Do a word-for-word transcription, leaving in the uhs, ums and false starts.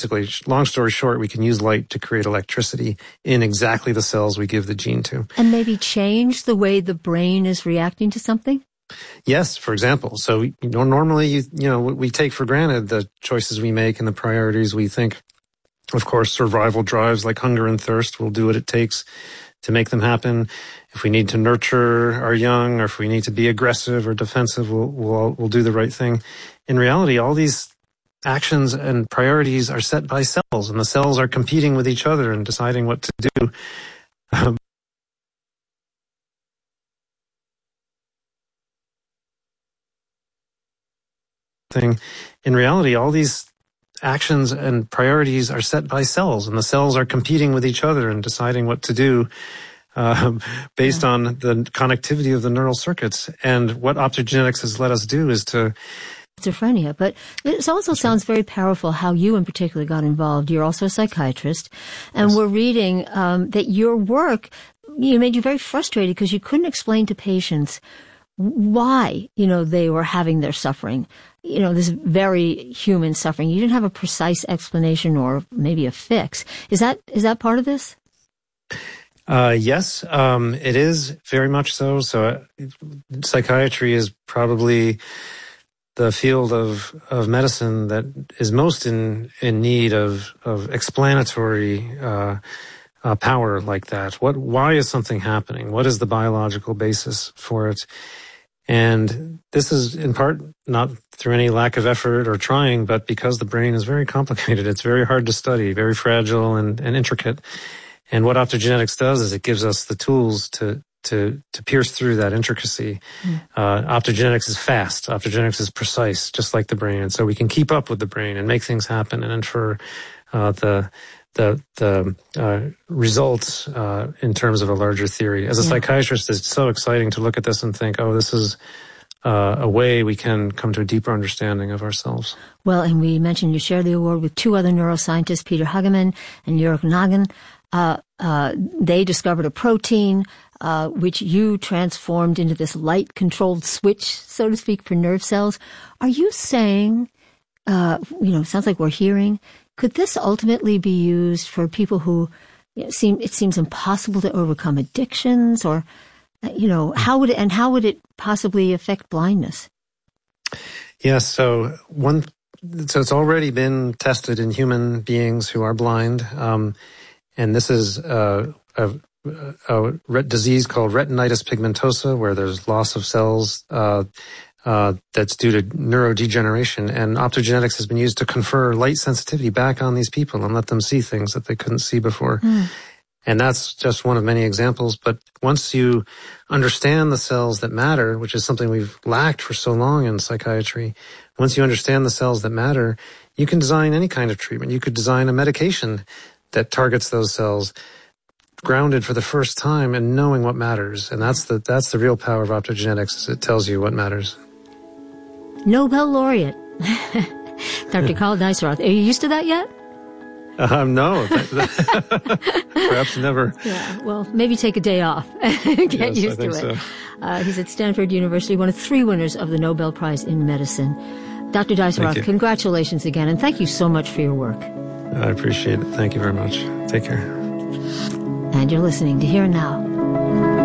basically, long story short, we can use light to create electricity in exactly the cells we give the gene to. And maybe change the way the brain is reacting to something? Yes, for example. So, you know, normally, you, you know, we take for granted the choices we make and the priorities we think. Of course, survival drives like hunger and thirst will do what it takes to make them happen. If we need to nurture our young, or if we need to be aggressive or defensive, we'll, we'll, we'll do the right thing. In reality, all these actions and priorities are set by cells, and the cells are competing with each other and deciding what to do. Um, thing. In reality, all these actions and priorities are set by cells, and the cells are competing with each other and deciding what to do uh, based yeah. on the connectivity of the neural circuits. And what optogenetics has let us do is to schizophrenia. But it also sounds very powerful how you in particular got involved. You're also a psychiatrist, and yes. we're reading um, that your work, you know, made you very frustrated because you couldn't explain to patients why, you know, they were having their suffering, you know, this very human suffering. You didn't have a precise explanation or maybe a fix. Is that, is that part of this? Uh, yes, um, it is very much so. So uh, psychiatry is probably the field of, of medicine that is most in, in need of, of explanatory, uh, uh, power like that. What, why is something happening? What is the biological basis for it? And this is in part not through any lack of effort or trying, but because the brain is very complicated. It's very hard to study, very fragile and, and intricate. And what optogenetics does is it gives us the tools to to to pierce through that intricacy. Mm. Uh, optogenetics is fast. Optogenetics is precise, just like the brain. And so we can keep up with the brain and make things happen and infer uh, the the the uh, results uh, in terms of a larger theory. As a yeah. psychiatrist, it's so exciting to look at this and think, oh, this is uh, a way we can come to a deeper understanding of ourselves. Well, and we mentioned you share the award with two other neuroscientists, Peter Hagemann and Jörg Nagin. Uh, uh, they discovered a protein uh, which you transformed into this light-controlled switch, so to speak, for nerve cells. Are you saying, uh, you know, sounds like we're hearing, could this ultimately be used for people who you know, seem it seems impossible to overcome addictions, or you know, how would it, and how would it possibly affect blindness? Yes, so one, so it's already been tested in human beings who are blind, um, and this is uh, a, a, a disease called retinitis pigmentosa, where there's loss of cells uh, uh, that's due to neurodegeneration, and optogenetics has been used to confer light sensitivity back on these people and let them see things that they couldn't see before. Mm. And that's just one of many examples. But once you understand the cells that matter, which is something we've lacked for so long in psychiatry, once you understand the cells that matter, you can design any kind of treatment. You could design a medication that targets those cells, grounded for the first time and knowing what matters. And that's the that's the real power of optogenetics, is it tells you what matters. Nobel laureate, Doctor Karl Deisseroth. Are you used to that yet? Um, no, perhaps never. Yeah, well, maybe take a day off and get yes, used I think to it. So. Uh, he's at Stanford University, one of three winners of the Nobel Prize in Medicine. Doctor Deisseroth, congratulations again, and thank you so much for your work. I appreciate it. Thank you very much. Take care. And you're listening to Here and Now.